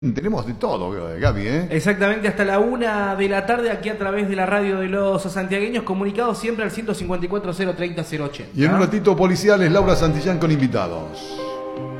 Tenemos de todo, Gaby, ¿eh? Exactamente, hasta la 1 de la tarde aquí a través de la radio de los santiagueños, comunicados siempre al 154 030 080. Y en un ratito policiales, Laura Santillán con invitados.